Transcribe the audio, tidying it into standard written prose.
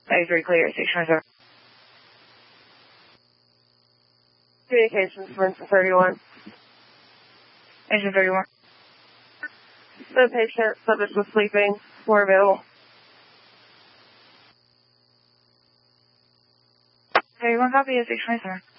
93 clear, 627. Communications, Vincent 31. Engine 31. The patient, subject was sleeping, we're available. 31 copy, 627.